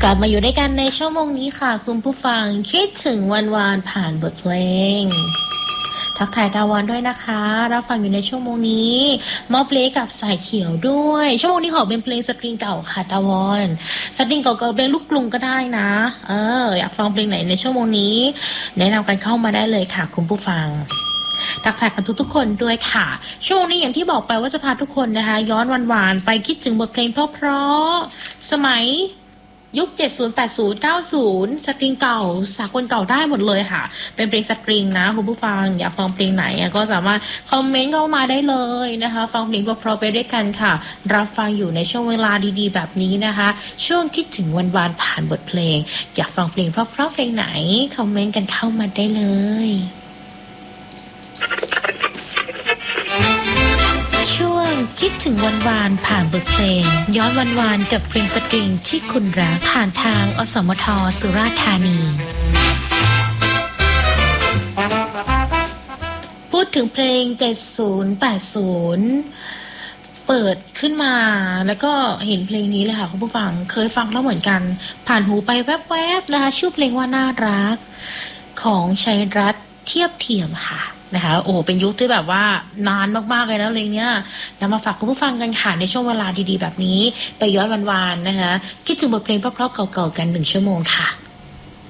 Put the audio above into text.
กลับมาอยู่ด้วยกันในชั่วโมงนี้ค่ะคุณผู้ฟังคิดถึงวันวานผ่านบทเพลงทักทายตาวันด้วยนะคะรับฟังอยู่ในชั่วโมงนี้มอบเพลงกับสายเขียวด้วยชั่วโมงนี้ขอเป็นเพลงสตริงเก่าค่ะตาวันสตริงเก่าๆเพลงลูกกรุงก็ได้นะอยากฟังเพลงไหนในชั่วโมงนี้แนะนำกันเข้ามาได้เลยค่ะคุณผู้ฟังทักทายกันทุกๆคนด้วยค่ะช่วงนี้อย่างที่บอกไปว่าจะพาทุกคนนะคะย้อนวันๆไปคิดถึงบทเพลงเพราะๆสมัยยุค70 80 90สตริงเก่าสากลเก่าได้หมดเลยค่ะเป็นเพลงสตริงนะคุณผู้ฟังอยากฟังเพลงไหนก็สามารถคอมเมนต์เข้ามาได้เลยนะคะฟังเพลงเพราะๆไปด้วยกันค่ะรับฟังอยู่ในช่วงเวลาดีๆแบบนี้นะคะช่วงคิดถึงวันๆผ่านบทเพลงอยากฟังเพลงเพราะๆเพลงไหนคอมเมนต์กันเข้ามาได้เลยช่วงคิดถึงวันวานผ่านบทเพลงย้อนวันวานกับเพลงสตริงที่คุณรักผ่านทางอสมทสุราษฎร์ธานีพูดถึงเพลง70 80เปิดขึ้นมาแล้วก็เห็นเพลงนี้เลยค่ะคุณผู้ฟังเคยฟังแล้วเหมือนกันผ่านหูไปแวบๆนะคะชื่อเพลงว่าน่ารักของชัยรัตน์เทียบเทียมค่ะนะคะโอ้เป็นยุคที่แบบว่านานมากๆเลยนะเพลงเนี้ยนำมาฝากคุณผู้ฟังกันค่ะในช่วงเวลาดีๆแบบนี้ไปย้อนวันๆนะคะคิดถึงบทเพลงเพราะๆเก่าๆกัน1 ชั่วโมงค่ะ